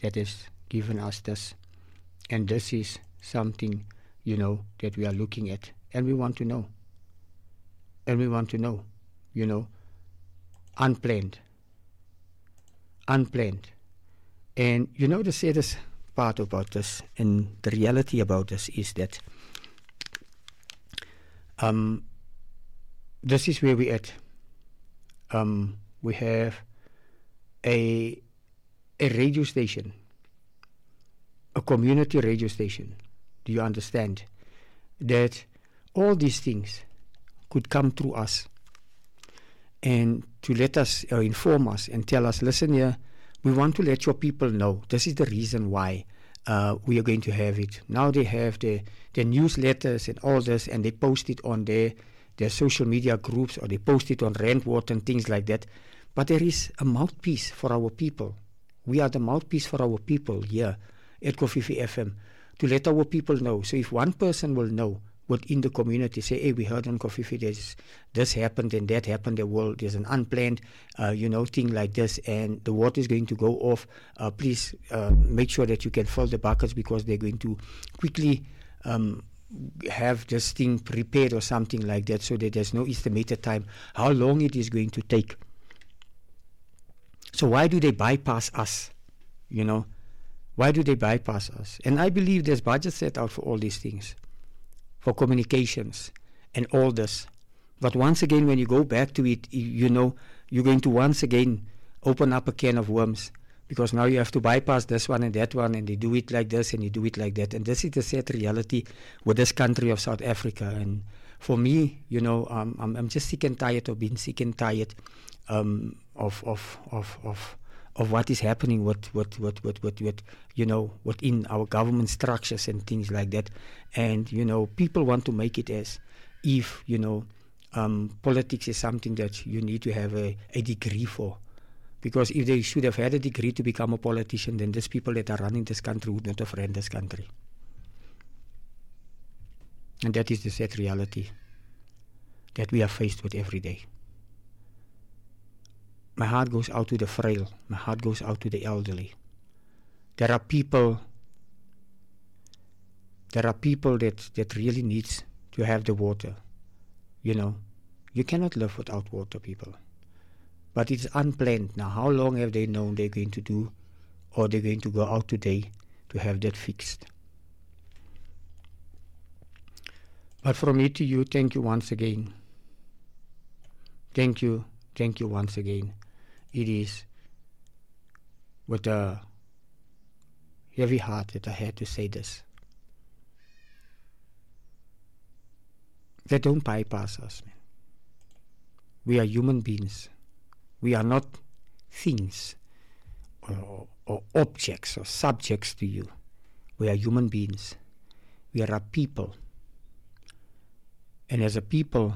that has given us this. And this is something, that we are looking at. And we want to know. And we want to know, unplanned. Unplanned. And the saddest part about this, and the reality about this, is that this is where we're at. We have a radio station, a community radio station. Do you understand that all these things could come through us and to let us inform us and tell us, listen here, we want to let your people know this is the reason why we are going to have it. Now they have the newsletters and all this, and they post it on their social media groups, or they post it on Randwater and things like that. But there is a mouthpiece for our people. We are the mouthpiece for our people here at Kofifi FM to let our people know. So if one person will know within the community, say, hey, we heard on Kofifi this happened and that happened, there's an unplanned, thing like this, and the water is going to go off. Please make sure that you can fill the buckets, because they're going to quickly have this thing prepared or something like that, so that there's no estimated time how long it is going to take. So why do they bypass us? Why do they bypass us? And I believe there's budget set out for all these things, for communications and all this. But once again, when you go back to it, you're going to once again open up a can of worms, because now you have to bypass this one and that one, and they do it like this and you do it like that. And this is the sad reality with this country of South Africa. And for me, I'm just sick and tired of being sick and tired of what is happening within our government structures and things like that. And people want to make it as if politics is something that you need to have a degree for. Because if they should have had a degree to become a politician, then these people that are running this country would not have ran this country. And that is the sad reality that we are faced with every day. My heart goes out to the frail. My heart goes out to the elderly. There are people that really needs to have the water. You cannot live without water, people. But it's unplanned. Now, how long have they known they're going to do, or they're going to go out today to have that fixed? But from me to you, thank you once again. Thank you once again. It is with a heavy heart that I had to say this. They don't bypass us, man. We are human beings. We are not things or objects or subjects to you. We are human beings. We are a people. En as a people,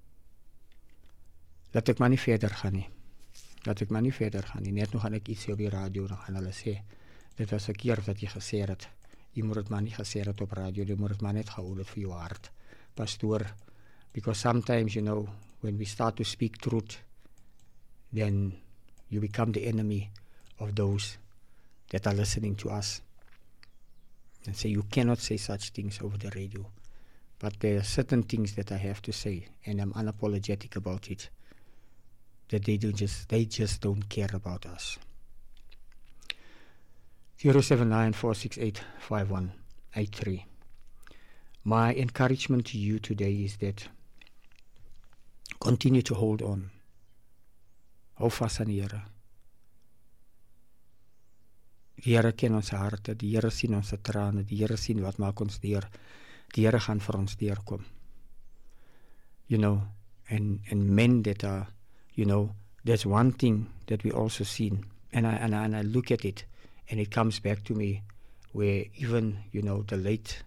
laat ek maar nie verder gaan nie. Net nog gaan ek iets op die radio, dan gaan hulle sê, dit was 'n keer dat jy gesê het, jy moet het maar nie gesê het op radio, jy moet het maar net gehou het vir jou hart, pastoor. Because sometimes, when we start to speak truth, then you become the enemy of those that are listening to us. And say, you cannot say such things over the radio. But there are certain things that I have to say, and I'm unapologetic about it, that they just don't care about us. 079-468-5183. My encouragement to you today is that continue to hold on. Hou vas aan die Here. Die Here ken ons harte, die Here sien ons trane, die Here sien wat maak ons deur. Die Here gaan vir ons deurkom. And men that are, there's one thing that we also seen, and I look at it, and it comes back to me, where even, the late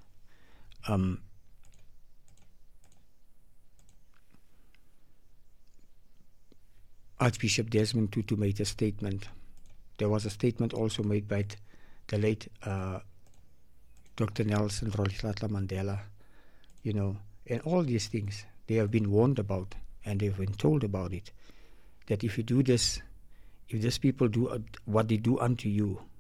Archbishop Desmond Tutu made a statement. There was a statement also made by the late Dr. Nelson Rolihlahla Mandela, and all these things, they have been warned about, and they've been told about it, that if you do this, if these people do what they do unto you,